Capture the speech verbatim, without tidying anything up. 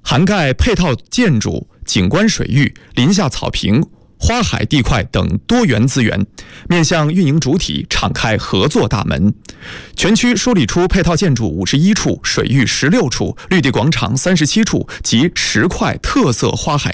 涵盖配套建筑、景观水域、林下草坪、花海地块等多元资源，面向运营主体敞开合作大门。全区梳理出配套建筑五十一处、水域十六处、绿地广场三十七处及十块特色花海